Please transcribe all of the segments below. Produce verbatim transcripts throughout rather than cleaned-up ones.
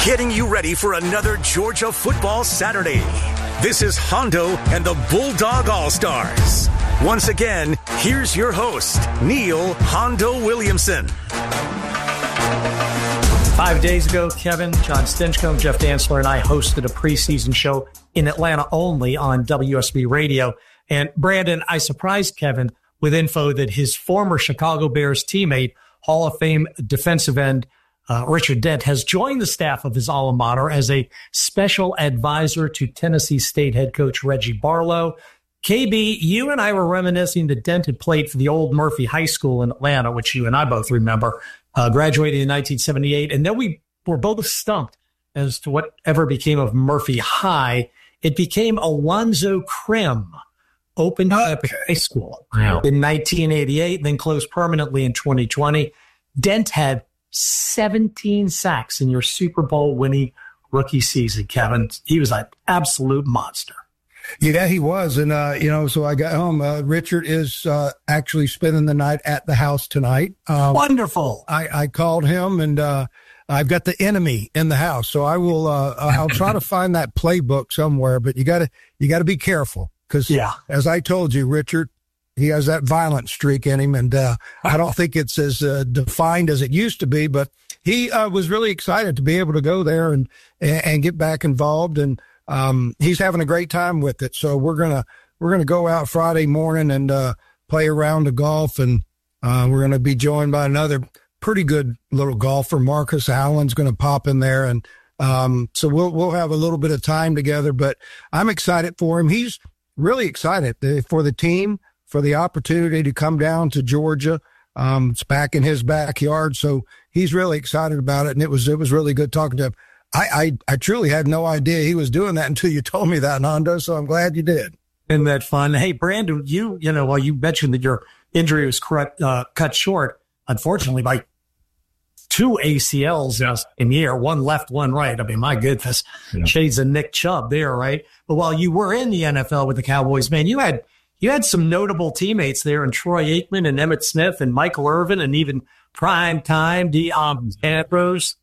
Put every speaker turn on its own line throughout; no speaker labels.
getting you ready for another Georgia football Saturday. This is Hondo and the Bulldog All-Stars. Once again, here's your host, Neil Hondo Williamson.
Five days ago, Kevin, John Stinchcomb, Jeff Dantzler, and I hosted a preseason show in Atlanta only on W S B Radio. And Brandon, I surprised Kevin with info that his former Chicago Bears teammate, Hall of Fame defensive end uh, Richard Dent, has joined the staff of his alma mater as a special advisor to Tennessee State head coach Reggie Barlow. K B, you and I were reminiscing that Dent had played for the old Murphy High School in Atlanta, which you and I both remember, uh, graduated in nineteen seventy-eight. And then we were both stumped as to whatever became of Murphy High. It became Alonzo Krim, opened up okay. High School wow. in nineteen eighty-eight, then closed permanently in twenty twenty. Dent had seventeen sacks in your Super Bowl winning rookie season, Kevin. He was an absolute monster.
Yeah, he was. And, uh, you know, so I got home. Uh, Richard is uh, actually spending the night at the house tonight. Um,
Wonderful.
I, I called him, and uh, I've got the enemy in the house. So I will, uh, I'll try to find that playbook somewhere, but you got to, you got to be careful because, yeah. as I told you, Richard, he has that violent streak in him. And uh, I don't think it's as uh, defined as it used to be, but he uh, was really excited to be able to go there and, and get back involved. And, Um, he's having a great time with it. So we're going to, we're going to go out Friday morning and, uh, play a round of golf. And, uh, we're going to be joined by another pretty good little golfer. Marcus Allen's going to pop in there. And, um, so we'll, we'll have a little bit of time together, but I'm excited for him. He's really excited for the team, for the opportunity to come down to Georgia. Um, it's back in his backyard. So he's really excited about it. And it was, it was really good talking to him. I, I, I truly had no idea he was doing that until you told me that, Nando, so I'm glad you did.
Isn't that fun? Hey, Brandon, you, you know, while you mentioned that your injury was cut, uh, cut short, unfortunately, by two A C Ls in the year, one left, one right. I mean, my goodness, yeah. Shades of Nick Chubb there, right? But while you were in the N F L with the Cowboys, man, you had you had some notable teammates there, and Troy Aikman and Emmitt Smith and Michael Irvin and even prime time Deion Ambrose.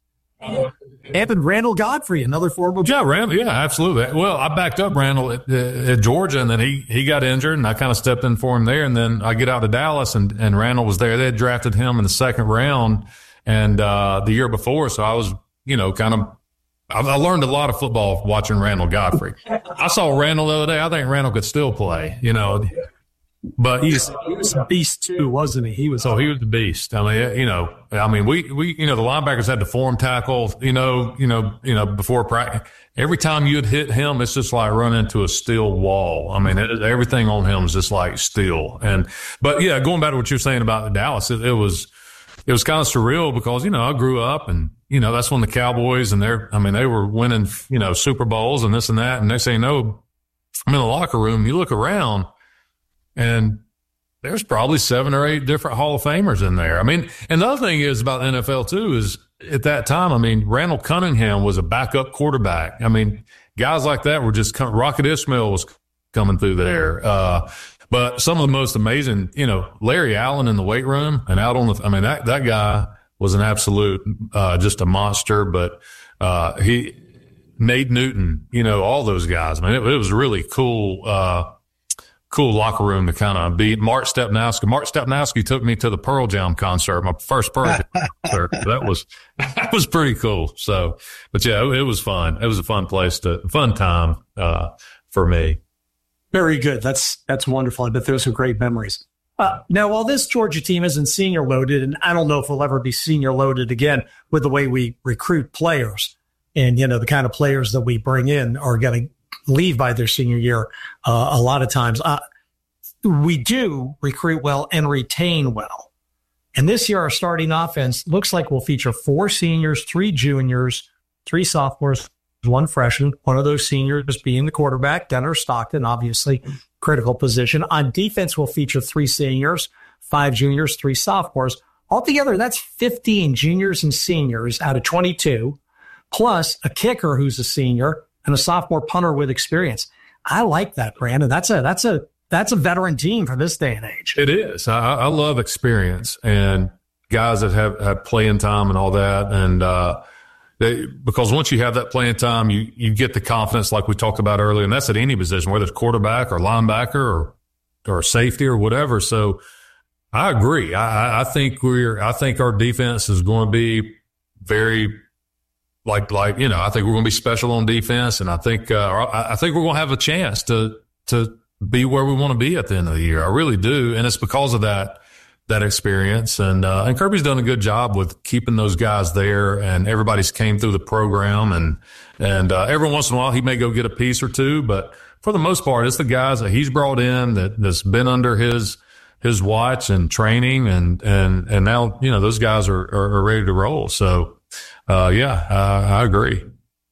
And Randall Godfrey, another former.
Yeah, Randall. Yeah, absolutely. Well, I backed up Randall at, at Georgia, and then he, he got injured, and I kind of stepped in for him there. And then I get out to Dallas, and, and Randall was there. They had drafted him in the second round, and uh, the year before. So I was, you know, kind of. I, I learned a lot of football watching Randall Godfrey. I saw Randall the other day. I think Randall could still play. You know. But
he was, he was a beast too, wasn't he? He was.
Oh, he was the beast. I mean, you know, I mean, we, we, you know, the linebackers had to form tackle, you know, you know, you know, before practice. Every time you'd hit him, it's just like running into a steel wall. I mean, it, everything on him is just like steel. And, but yeah, going back to what you're saying about Dallas, it, it was, it was kind of surreal because, you know, I grew up and, you know, that's when the Cowboys and they're, I mean, they were winning, you know, Super Bowls and this and that. And they say, no, I'm in the locker room. You look around. And there's probably seven or eight different Hall of Famers in there. I mean, and the other thing is about the N F L too is at that time, I mean, Randall Cunningham was a backup quarterback. I mean, guys like that were just – Rocket Ismail was coming through there. Uh, but some of the most amazing, you know, Larry Allen in the weight room and out on the – I mean, that, that guy was an absolute uh, just a monster. But uh, he – Nate Newton, you know, all those guys. I mean, it, it was really cool uh, – cool locker room to kind of be. Mark Stepnowski. Mark Stepnowski took me to the Pearl Jam concert, my first Pearl Jam concert. That was, that was pretty cool. So, but yeah, it, it was fun. It was a fun place to, fun time, uh, for me.
Very good. That's, that's wonderful. I bet those are great memories. Uh, now, while this Georgia team isn't senior loaded, and I don't know if we'll ever be senior loaded again with the way we recruit players and, you know, the kind of players that we bring in are going to leave by their senior year uh, a lot of times. Uh, we do recruit well and retain well. And this year, our starting offense looks like we'll feature four seniors, three juniors, three sophomores, one freshman, one of those seniors being the quarterback, Denner Stockton, obviously critical position. On defense, we'll feature three seniors, five juniors, three sophomores. Altogether, that's fifteen juniors and seniors out of twenty-two, plus a kicker who's a senior and a sophomore punter with experience. I like that, Brandon. That's a that's a that's a veteran team for this day and age.
It is. I, I love experience and guys that have, have playing time and all that. And uh, they, because once you have that playing time, you, you get the confidence like we talked about earlier, and that's at any position, whether it's quarterback or linebacker or, or safety or whatever. So I agree. I, I think we're, I think our defense is going to be very, like, like, you know, I think we're going to be special on defense, and I think, uh, I think we're going to have a chance to, to be where we want to be at the end of the year. I really do. And it's because of that, that experience. And, uh, and Kirby's done a good job with keeping those guys there, and everybody's came through the program, and, and, uh, every once in a while he may go get a piece or two, but for the most part, it's the guys that he's brought in that, that's been under his, his watch and training, and, and, and now, you know, those guys are, are, are ready to roll. So, uh, yeah, uh, I agree.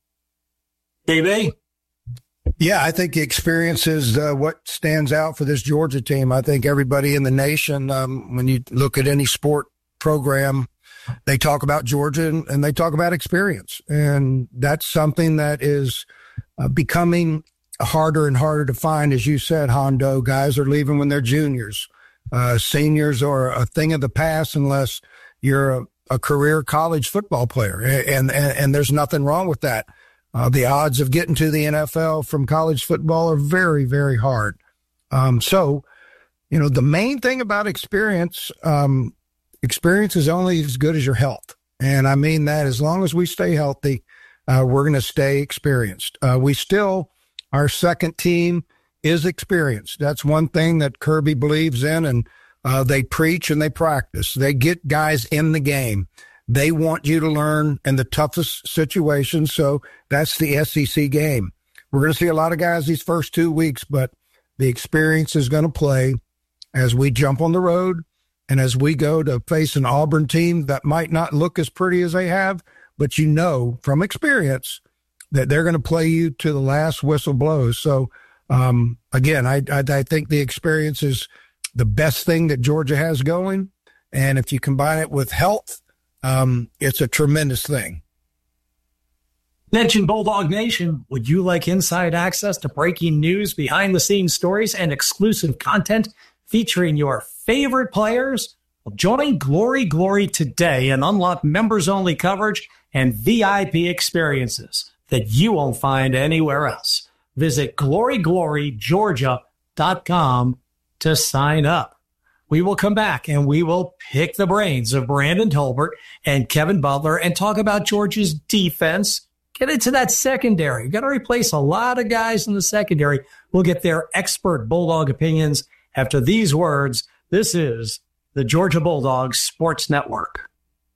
D B?
Yeah, I think the experience is uh, what stands out for this Georgia team. I think everybody in the nation, um, when you look at any sport program, they talk about Georgia and, and they talk about experience. And that's something that is uh, becoming harder and harder to find. As you said, Hondo, guys are leaving when they're juniors. Uh, seniors are a thing of the past unless you're a, a career college football player. And, and, and there's nothing wrong with that. Uh, the odds of getting to the N F L from college football are very, very hard. Um, so, you know, the main thing about experience, um, experience is only as good as your health. And I mean that as long as we stay healthy, uh, we're going to stay experienced. Uh, we still, our second team is experienced. That's one thing that Kirby believes in, and uh, they preach and they practice. They get guys in the game. They want you to learn in the toughest situations, so that's the S E C game. We're going to see a lot of guys these first two weeks, but the experience is going to play as we jump on the road and as we go to face an Auburn team that might not look as pretty as they have, but you know from experience that they're going to play you to the last whistle blows. So, um, again, I, I, I think the experience is the best thing that Georgia has going, and if you combine it with health, Um, it's a tremendous thing.
Mention Bulldog Nation. Would you like inside access to breaking news, behind the scenes stories, and exclusive content featuring your favorite players? Well, join Glory Glory today and unlock members only coverage and V I P experiences that you won't find anywhere else. Visit glory glory georgia dot com to sign up. We will come back and we will pick the brains of Brandon Tolbert and Kevin Butler and talk about Georgia's defense. Get into that secondary. You've got to replace a lot of guys in the secondary. We'll get their expert Bulldog opinions after these words. This is the Georgia Bulldogs Sports Network.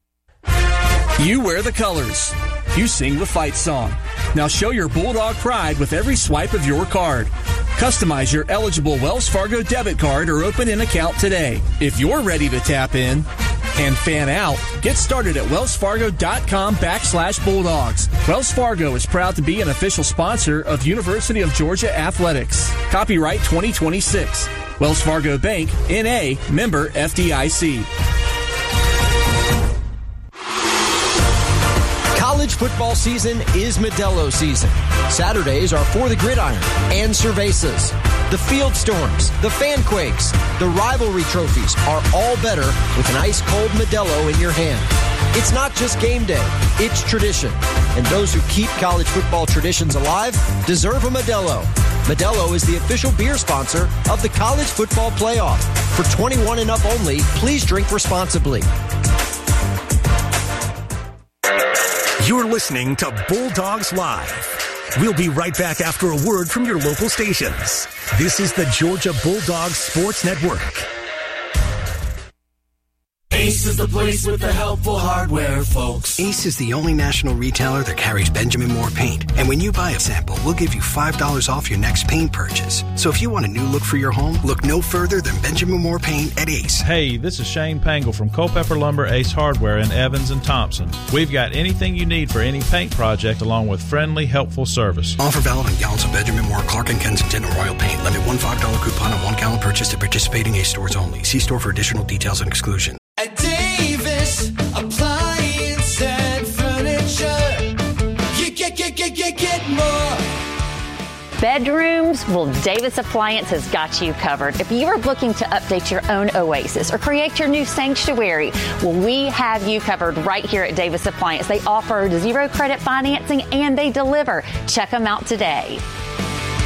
You wear the colors. You sing the fight song. Now show your Bulldog pride with every swipe of your card. Customize your eligible Wells Fargo debit card or open an account today. If you're ready to tap in and fan out, get started at wellsfargo.com backslash Bulldogs. Wells Fargo is proud to be an official sponsor of University of Georgia Athletics. Copyright twenty twenty-six. Wells Fargo Bank, N A, member F D I C.
College football season is Modelo season. Saturdays are For the Gridiron and Cervezas. The Field Storms, the Fan Quakes, the rivalry trophies are all better with an ice-cold Modelo in your hand. It's not just game day, it's tradition. And those who keep college football traditions alive deserve a Modelo. Modelo is the official beer sponsor of the College Football Playoff. For twenty-one and up only, please drink responsibly.
You're listening to Bulldogs Live. We'll be right back after a word from your local stations. This is the Georgia Bulldogs Sports Network.
Ace is the place with the helpful hardware, folks.
Ace is the only national retailer that carries Benjamin Moore paint. And when you buy a sample, we'll give you five dollars off your next paint purchase. So if you want a new look for your home, look no further than Benjamin Moore paint at Ace.
Hey, this is Shane Pangle from Culpeper Lumber Ace Hardware in Evans and Thompson. We've got anything you need for any paint project along with friendly, helpful service.
Offer valid on gallons of Benjamin Moore, Clark and Kensington, and Royal Paint. Limit one five dollar coupon on one gallon purchase at participating Ace stores only. See store for additional details and exclusion.
At Davis Appliance and Furniture, you get, get, get, get, get more.
bedrooms? Well, Davis Appliance has got you covered. If you are looking to update your own oasis or create your new sanctuary, well, we have you covered right here at Davis Appliance. They offer zero credit financing and they deliver. Check them out today.